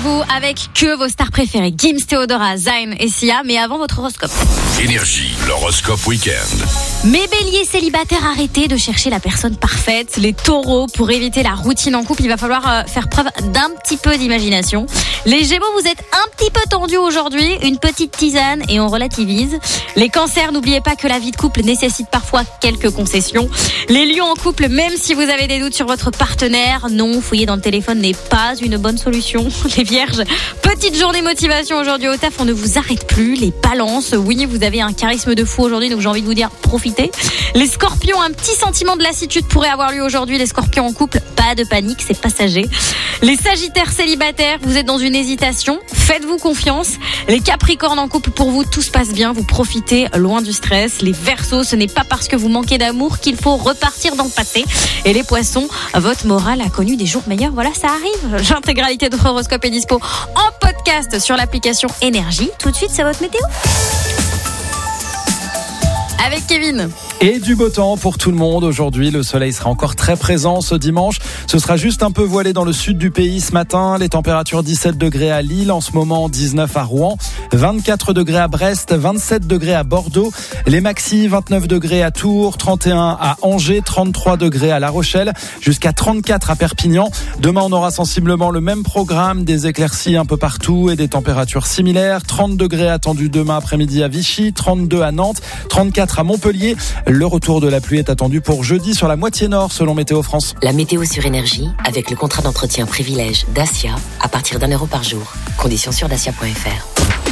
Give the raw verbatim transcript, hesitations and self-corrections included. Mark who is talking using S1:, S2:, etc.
S1: vous avec que vos stars préférées, Gims, Theodora, Zayn et Sia. Mais avant, votre horoscope.
S2: Énergie, l'horoscope week-end.
S1: Mes béliers célibataires, arrêtez de chercher la personne parfaite. Les taureaux, pour éviter la routine en couple, il va falloir euh, faire preuve d'un petit peu d'imagination. Les gémeaux, vous êtes un petit peu tendus aujourd'hui. Une petite tisane et on relativise. Les cancers, n'oubliez pas que la vie de couple nécessite parfois quelques concessions. Les lions en couple, même si vous avez des doutes sur votre partenaire, non, fouiller dans le téléphone n'est pas une bonne solution. Les vierges, petite journée motivation aujourd'hui au taf, on ne vous arrête plus. Les balances, oui, vous avez un charisme de fou aujourd'hui, donc j'ai envie de vous dire, profitez. Les scorpions, un petit sentiment de lassitude pourrait avoir lieu aujourd'hui. Les scorpions en couple, pas de panique, c'est passager. Les sagittaires célibataires, vous êtes dans une hésitation, faites-vous confiance. Les capricornes en couple, pour vous, tout se passe bien, vous profitez loin du stress. Les verseaux, ce n'est pas parce que vous manquez d'amour qu'il faut repartir dans le passé. Et les poissons, votre morale a connu des jours meilleurs, voilà, ça arrive. L'intégralité de votre horoscope est dispo en podcast sur l'application Énergie. Tout de suite, c'est votre météo. Avec Kevin.
S3: Et du beau temps pour tout le monde. Aujourd'hui, le soleil sera encore très présent ce dimanche. Ce sera juste un peu voilé dans le sud du pays ce matin. Les températures dix-sept degrés à Lille, en ce moment dix-neuf à Rouen, vingt-quatre degrés à Brest, vingt-sept degrés à Bordeaux. Les maxi, vingt-neuf degrés à Tours, trente et un à Angers, trente-trois degrés à La Rochelle, jusqu'à trente-quatre à Perpignan. Demain, on aura sensiblement le même programme, des éclaircies un peu partout et des températures similaires. trente degrés attendus demain après-midi à Vichy, trente-deux à Nantes, trente-quatre à Montpellier. Le retour de la pluie est attendu pour jeudi sur la moitié nord selon Météo France.
S4: La météo sur Énergie avec le contrat d'entretien privilège Dacia à partir d'un euro par jour. Conditions sur dacia point f r.